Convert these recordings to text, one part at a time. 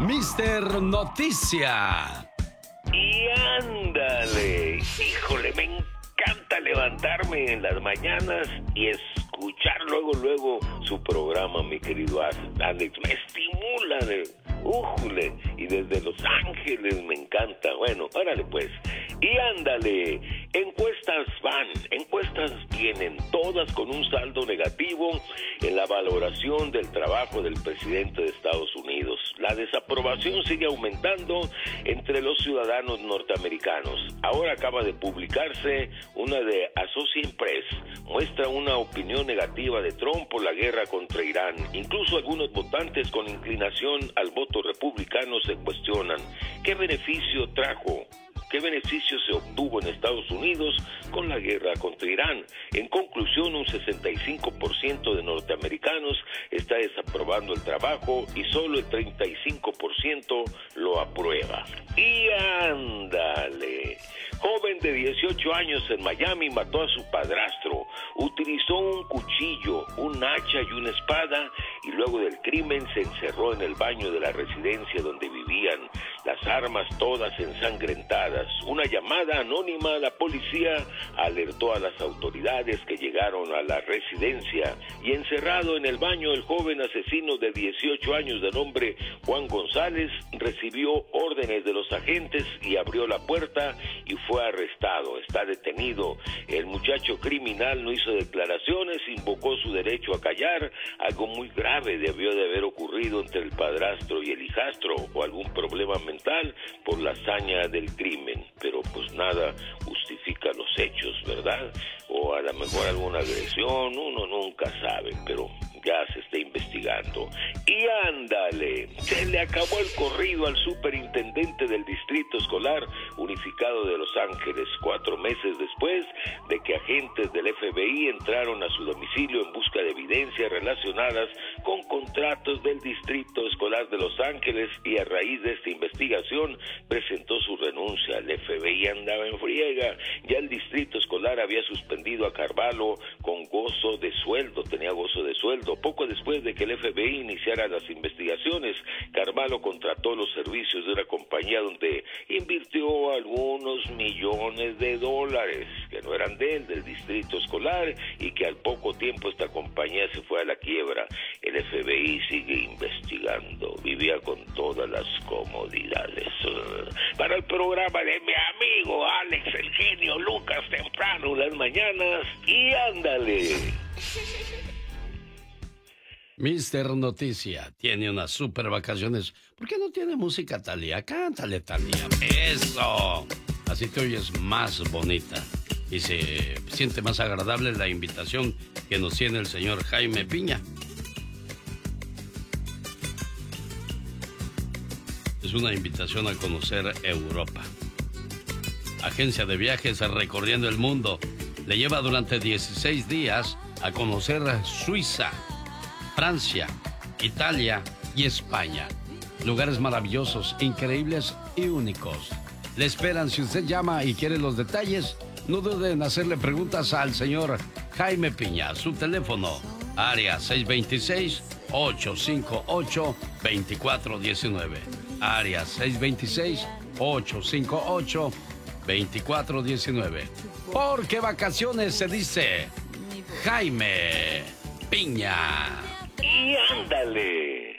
Mister Noticia. Y ándale, híjole, me encanta levantarme en las mañanas y escuchar luego su programa, mi querido Alex. Me estimula, újule, y desde Los Ángeles me encanta. Bueno, órale pues. Y ándale, encuestas vienen, todas con un saldo negativo en la valoración del trabajo del presidente de Estados Unidos. La desaprobación sigue aumentando entre los ciudadanos norteamericanos. Ahora acaba de publicarse una de Associated Press, muestra una opinión negativa de Trump por la guerra contra Irán. Incluso algunos votantes con inclinación al voto republicano se cuestionan ¿qué beneficio trajo? ¿Qué beneficio se obtuvo en Estados Unidos con la guerra contra Irán? En conclusión, un 65% de norteamericanos está desaprobando el trabajo y solo el 35% lo aprueba. Y ándale, joven de 18 años en Miami mató a su padrastro, utilizó un cuchillo, un hacha y una espada y luego del crimen se encerró en el baño de la residencia donde vivían, las armas todas ensangrentadas. Una llamada anónima a la policía alertó a las autoridades que llegaron a la residencia y encerrado en el baño el joven asesino de 18 años de nombre Juan González recibió órdenes de los agentes y abrió la puerta y fue arrestado. Está detenido. El muchacho criminal no hizo declaraciones, invocó su derecho a callar. Algo muy grave debió de haber ocurrido entre el padrastro y el hijastro o algún problema mental por la hazaña del crimen. Pero pues nada justifica los hechos, ¿verdad? O a lo mejor alguna agresión, uno nunca sabe, pero ya se está investigando. Y ándale, se le acabó el corrido al superintendente del Distrito Escolar Unificado de Los Ángeles, 4 meses después de que agentes del FBI entraron a su domicilio en busca de evidencias relacionadas con contratos del Distrito Escolar de Los Ángeles, y a raíz de esta investigación presentó su renuncia. El FBI andaba en friega, ya el Distrito Escolar había suspendido a Carvalho con gozo de sueldo, tenía gozo de sueldo. Poco después de que el FBI iniciara las investigaciones, Carvalho contrató los servicios de una compañía donde invirtió algunos millones de dólares que no eran de él, del Distrito Escolar, y que al poco tiempo esta compañía se fue a la quiebra. El FBI sigue investigando, vivía con todas las comodidades. Para el programa de mi amigo Alex, el genio Lucas, temprano las mañanas, y ándale. Mister Noticia tiene unas super vacaciones. ¿Por qué no tiene música, Talía? Cántale, Talía. ¡Eso! Así te oyes más bonita. Y se siente más agradable la invitación que nos tiene el señor Jaime Piña. Es una invitación a conocer Europa. Agencia de viajes recorriendo el mundo. Le lleva durante 16 días a conocer Suiza, Francia, Italia y España. Lugares maravillosos, increíbles y únicos. Le esperan. Si usted llama y quiere los detalles, no duden en hacerle preguntas al señor Jaime Piña. Su teléfono, área 626-858-2419. Área 626-858-2419. Porque vacaciones se dice Jaime Piña. Y ándale.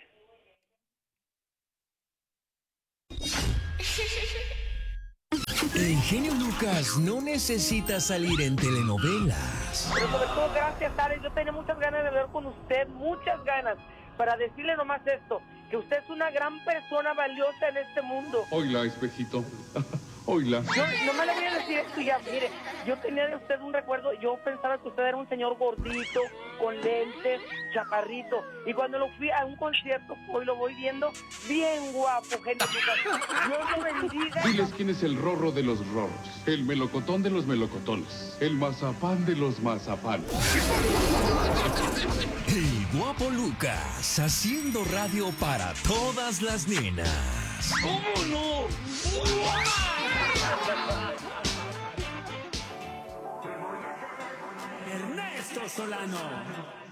El genio Lucas no necesita salir en telenovelas. Pero sobre todo, gracias, Alex. Yo tenía muchas ganas de hablar con usted, muchas ganas, para decirle nomás esto, que usted es una gran persona valiosa en este mundo. Oila, espejito. Oila. Yo nomás le voy a decir esto ya, mire, yo tenía de usted un recuerdo, yo pensaba que usted era un señor gordito, con lentes, chaparrito, y cuando lo fui a un concierto, hoy lo voy viendo bien guapo, genio Lucas. Dios lo bendiga. Diles quién es el rorro de los rorros, el melocotón de los melocotones, el mazapán de los mazapanes. El guapo Lucas, haciendo radio para todas las nenas. ¿Cómo no? Ernesto Solano.